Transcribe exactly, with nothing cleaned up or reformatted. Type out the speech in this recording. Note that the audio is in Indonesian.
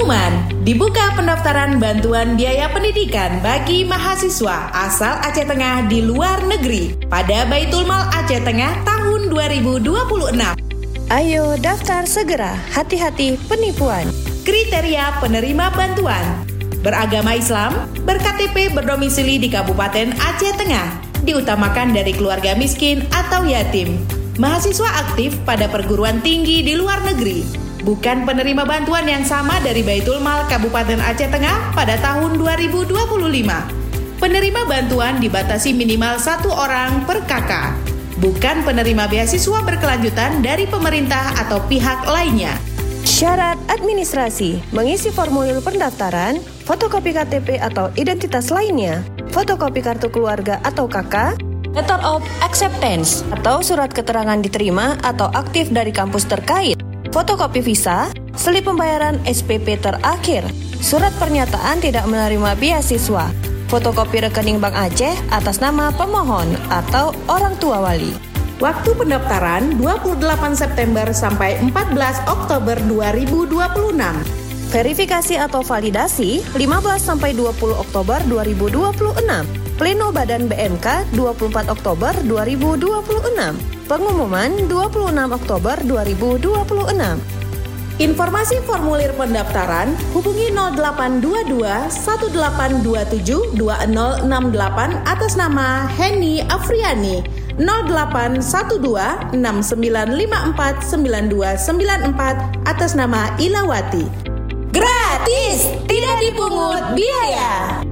Pengumuman, dibuka pendaftaran bantuan biaya pendidikan bagi mahasiswa asal Aceh Tengah di luar negeri pada Baitul Mal Aceh Tengah tahun dua ribu dua puluh enam. Ayo daftar segera, hati-hati penipuan. Kriteria penerima bantuan: beragama Islam, ber-K T P berdomisili di Kabupaten Aceh Tengah, diutamakan dari keluarga miskin atau yatim, mahasiswa aktif pada perguruan tinggi di luar negeri, bukan penerima bantuan yang sama dari Baitul Mal Kabupaten Aceh Tengah pada tahun dua ribu dua puluh lima. Penerima bantuan dibatasi minimal satu orang per kakak, bukan penerima beasiswa berkelanjutan dari pemerintah atau pihak lainnya. Syarat administrasi: mengisi formulir pendaftaran, fotokopi K T P atau identitas lainnya, fotokopi kartu keluarga atau K K, letter of acceptance atau surat keterangan diterima atau aktif dari kampus terkait, fotokopi visa, slip pembayaran S P P terakhir, surat pernyataan tidak menerima beasiswa, fotokopi rekening Bank Aceh atas nama pemohon atau orang tua wali. Waktu pendaftaran dua puluh delapan September sampai empat belas Oktober dua ribu dua puluh enam. Verifikasi atau validasi lima belas sampai dua puluh Oktober dua ribu dua puluh enam. Pleno Badan B M K dua puluh empat Oktober dua ribu dua puluh enam. Pengumuman dua puluh enam Oktober dua ribu dua puluh enam. Informasi formulir pendaftaran hubungi nol delapan dua dua satu delapan dua tujuh dua nol enam delapan atas nama Heni Afriani, nol delapan satu dua enam sembilan lima empat sembilan dua sembilan empat atas nama Ilawati. Gratis, tidak dipungut biaya.